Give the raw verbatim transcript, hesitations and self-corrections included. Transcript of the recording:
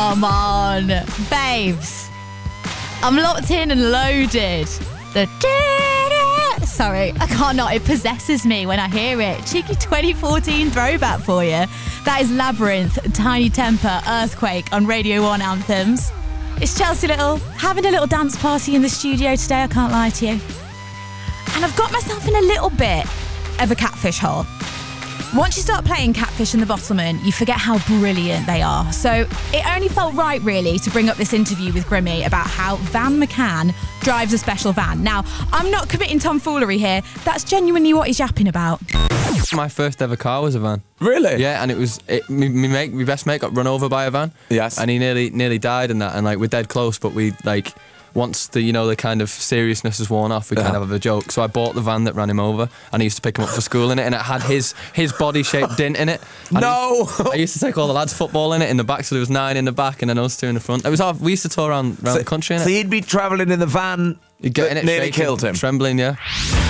Come on, babes. I'm locked in and loaded. The Sorry, I can't not. It possesses me when I hear it. Cheeky twenty fourteen throwback for you. That is Labyrinth, Tiny Temper, Earthquake on Radio one Anthems. It's Chelsea Little, having a little dance party in the studio today, I can't lie to you. And I've got myself in a little bit of a catfish hole. Once you start playing Catfish and the Bottlemen, you forget how brilliant they are. So it only felt right, really, to bring up this interview with Grimmy about how Van McCann drives a special van. Now, I'm not committing tomfoolery here. That's genuinely what he's yapping about. My first ever car was a van. Really? Yeah, and it was it, me, me mate, my best mate got run over by a van. Yes. And he nearly nearly died in that. And like we're dead close, but we like once the you know the kind of seriousness is worn off, we yeah. kind of have a joke. So I bought the van that ran him over, and I used to pick him up for school in it, and it had his his body shaped dint in it. And no. I used, I used to take all the lads' football in it in the back, so there was nine in the back, and then us two in the front. It was all, we used to tour around around so, the country in so it. So he'd be travelling in the van. You'd get in it, nearly shaking, killed him. Trembling, yeah.